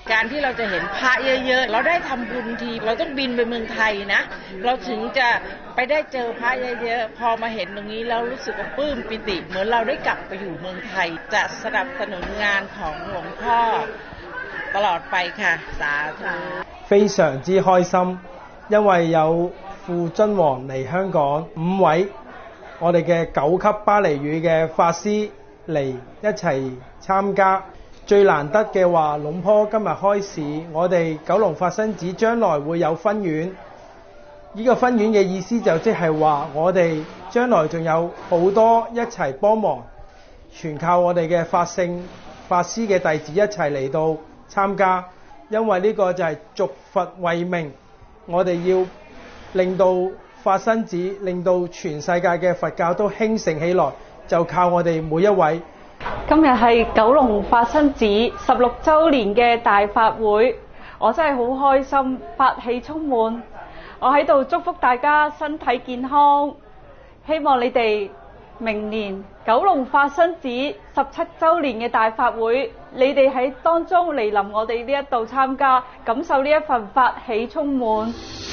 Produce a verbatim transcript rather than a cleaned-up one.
การที่เราจะเห็นพระเยอะๆเราได้ทำบุญทีเราต้องบินไปเมืองไทยนะเราถึงจะไปได้เจอพระเยอะๆพอมาเห็นตรงนี้แล้วรู้สึกว่าปลื้มปิติเหมือนเราได้กลับไปอยู่เมืองไทยจะสนับสนุนงานของหลวงพ่อตลอดไปค่ะสาธุ非常之開心，因為有副尊王嚟香港，五位我哋嘅九級巴黎語嘅法師嚟一齊參加。最難得嘅話，龍坡今日開始，我哋九龍法身寺將來會有分院。呢個分院嘅意思就即係話，我哋將來仲有好多一齊幫忙，全靠我哋嘅法聖法師嘅弟子一齊嚟到參加。因為呢個就係續佛慧命，我哋要令到法身寺，令到全世界嘅佛教都興盛起來，就靠我哋每一位。 今日係九龍法身寺十六週年嘅大法會，我真係好開心，法氣充滿。我喺度祝福大家身體健康，希望你哋明年九龍法身寺十七週年嘅大法會，你哋喺當中嚟臨我哋呢一度參加，感受呢一份法氣充滿。